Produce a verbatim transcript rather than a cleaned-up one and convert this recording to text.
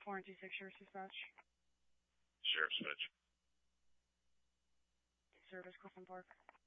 four and two six Sheriff's Dispatch. Sheriff's Dispatch. Service Clifton Park.